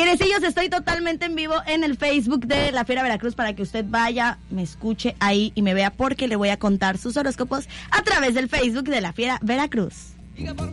Fierecillos, estoy totalmente en vivo en el Facebook de La Fiera Veracruz para que usted vaya, me escuche ahí y me vea porque le voy a contar sus horóscopos a través del Facebook de La Fiera Veracruz.